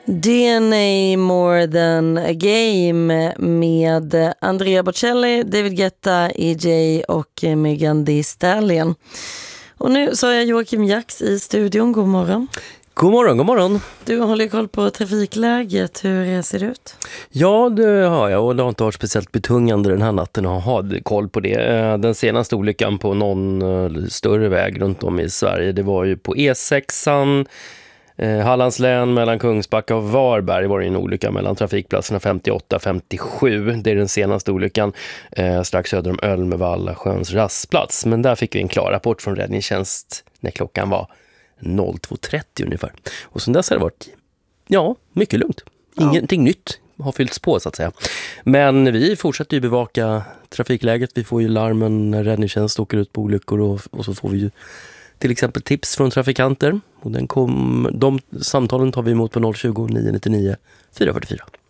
DNA More Than A Game med Andrea Bocelli, David Guetta, EJ och Megan Thee Stallion. Och nu så har jag Joakim Jax i studion. God morgon. God morgon, god morgon. Du håller koll på trafikläget. Hur ser det ut? Ja, det har jag, och det har inte varit speciellt betungande den här natten att ha koll på det. Den senaste olyckan på någon större väg runt om i Sverige, det var ju på E6an, Hallands län mellan Kungsbacka och Varberg var det en olycka mellan trafikplatserna 58 och 57. Det är den senaste olyckan strax söder om Ölmevalla sjöns rastplats. Men där fick vi en klar rapport från räddningstjänst när klockan var 02.30 ungefär. Och sen dess har det varit, mycket lugnt. Ingenting nytt har fyllts på så att säga. Men vi fortsätter ju bevaka trafikläget. Vi får ju larmen när räddningstjänst åker ut på olyckor och så får vi ju till exempel tips från trafikanter. Och de samtalen tar vi emot på 020 999 444.